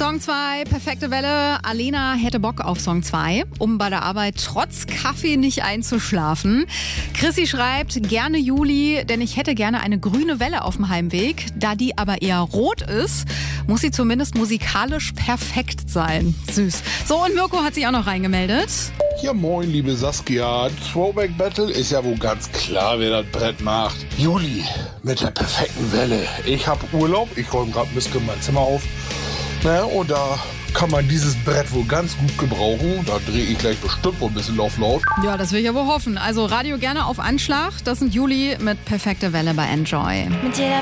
Song 2, perfekte Welle. Alena hätte Bock auf Song 2, um bei der Arbeit trotz Kaffee nicht einzuschlafen. Chrissy schreibt, gerne Juli, denn ich hätte gerne eine grüne Welle auf dem Heimweg. Da die aber eher rot ist, muss sie zumindest musikalisch perfekt sein. Süß. So, und Mirko hat sich auch noch reingemeldet. Ja moin, liebe Saskia. Throwback Battle ist ja wohl ganz klar, wer das Brett macht. Juli mit der perfekten Welle. Ich habe Urlaub, ich räume gerade ein bisschen mein Zimmer auf. Naja, und da kann man dieses Brett wohl ganz gut gebrauchen. Da drehe ich gleich bestimmt wohl ein bisschen laut. Ja, das will ich aber hoffen. Also Radio gerne auf Anschlag. Das sind Juli mit perfekte Welle bei Enjoy. Mit jeder